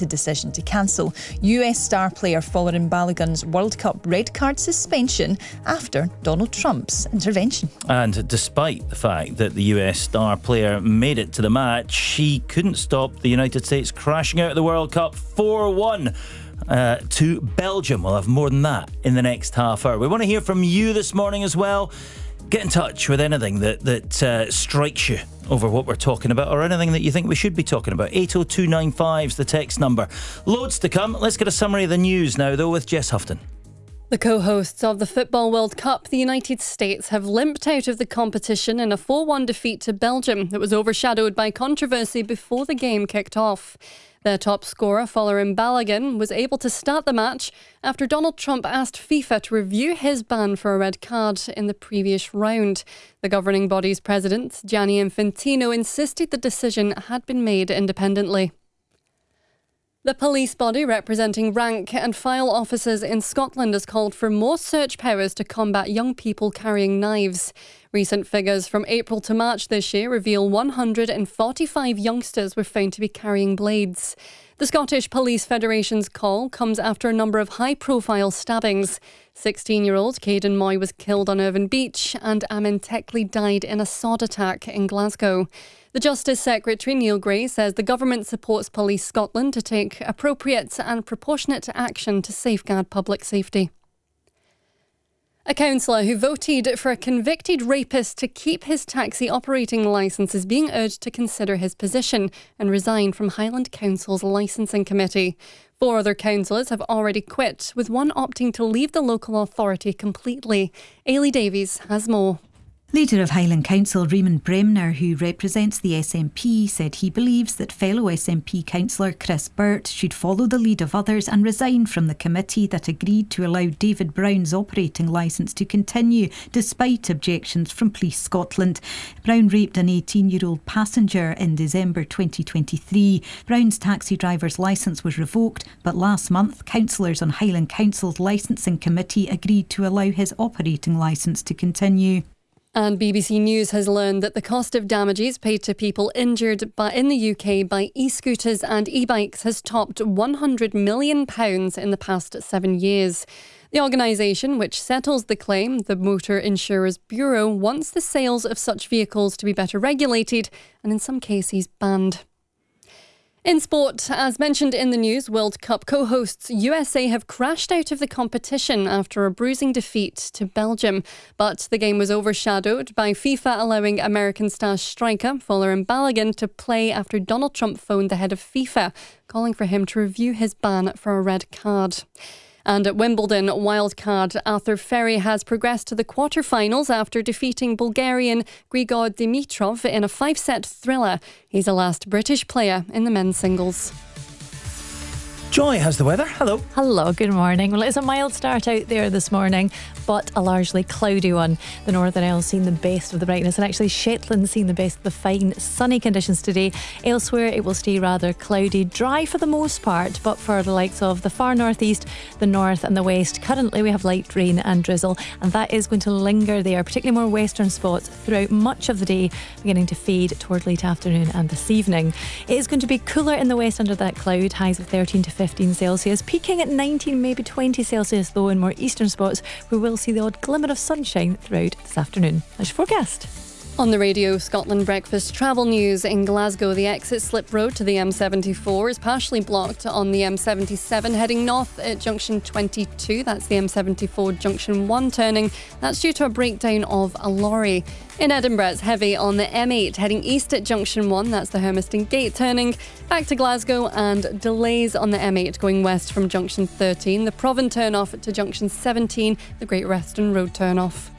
unexpected decision to cancel US star player Folarin Balogun's World Cup red card suspension after Donald Trump's intervention. And despite the fact that the US star player made it to the match, she couldn't stop the United States crashing out of the World Cup 4-1 to Belgium. We'll have more than that in the next half hour. We want to hear from you this morning as well. Get in touch with anything that strikes you over what we're talking about, or anything that you think we should be talking about. 80295 is the text number. Loads to come. Let's get a summary of the news now, though, with Jess Houghton. The co-hosts of the Football World Cup, the United States, have limped out of the competition in a 4-1 defeat to Belgium that was overshadowed by controversy before the game kicked off. Their top scorer, Folarin Balogun, was able to start the match after Donald Trump asked FIFA to review his ban for a red card in the previous round. The governing body's president, Gianni Infantino, insisted the decision had been made independently. The police body representing rank and file officers in Scotland has called for more search powers to combat young people carrying knives. Recent figures from April to March this year reveal 145 youngsters were found to be carrying blades. The Scottish Police Federation's call comes after a number of high-profile stabbings. 16-year-old Caden Moy was killed on Irvine Beach and Amin Tekli died in a sod attack in Glasgow. The Justice Secretary, Neil Gray, says the government supports Police Scotland to take appropriate and proportionate action to safeguard public safety. A councillor who voted for a convicted rapist to keep his taxi operating licence is being urged to consider his position and resign from Highland Council's licensing committee. 4 other councillors have already quit, with one opting to leave the local authority completely. Ailey Davies has more. Leader of Highland Council Raymond Bremner, who represents the SNP, said he believes that fellow SNP councillor Chris Burt should follow the lead of others and resign from the committee that agreed to allow David Brown's operating licence to continue despite objections from Police Scotland. Brown raped an 18-year-old passenger in December 2023. Brown's taxi driver's licence was revoked, but last month councillors on Highland Council's licensing committee agreed to allow his operating licence to continue. And BBC News has learned that the cost of damages paid to people injured in the UK by e-scooters and e-bikes has topped £100 million in the past 7 years. The organisation, which settles the claim, the Motor Insurers Bureau, wants the sales of such vehicles to be better regulated and in some cases banned. In sport, as mentioned in the news, World Cup co-hosts USA have crashed out of the competition after a bruising defeat to Belgium. But the game was overshadowed by FIFA allowing American star striker Folarin Balogun to play after Donald Trump phoned the head of FIFA, calling for him to review his ban for a red card. And at Wimbledon, wildcard Arthur Ferry has progressed to the quarterfinals after defeating Bulgarian Grigor Dimitrov in a 5-set thriller. He's the last British player in the men's singles. Joy has the weather. Hello. Hello, good morning. Well, it's a mild start out there this morning, but a largely cloudy one. The Northern Isles seeing the best of the brightness, and actually Shetland seeing the best of the fine sunny conditions today. Elsewhere it will stay rather cloudy, dry for the most part, but for the likes of the far northeast, the north and the west, currently we have light rain and drizzle, and that is going to linger there, particularly more western spots throughout much of the day, beginning to fade toward late afternoon and this evening. It is going to be cooler in the west under that cloud, highs of 13 to 15 Celsius, peaking at 19, maybe 20 Celsius though in more eastern spots. We will see the odd glimmer of sunshine throughout this afternoon. That's your forecast. On the radio, Scotland Breakfast travel news. In Glasgow, the exit slip road to the M74 is partially blocked on the M77 heading north at junction 22. That's the M74 junction 1 turning. That's due to a breakdown of a lorry. In Edinburgh, it's heavy on the M8 heading east at junction 1. That's the Hermiston Gate turning. Back to Glasgow, and delays on the M8 going west from junction 13. The Provan turn off to junction 17, the Great Western Road turn off.